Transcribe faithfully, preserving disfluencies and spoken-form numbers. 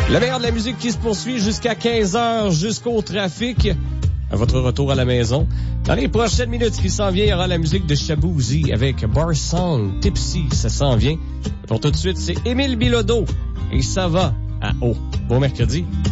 Le meilleur de la musique qui se poursuit jusqu'à quinze heures, jusqu'au trafic. À votre retour à la maison. Dans les prochaines minutes qui s'en vient, il y aura la musique de Shaboozey avec Bar Song, Tipsy, ça s'en vient. Pour tout de suite, c'est Émile Bilodeau et ça va à haut. Bon mercredi.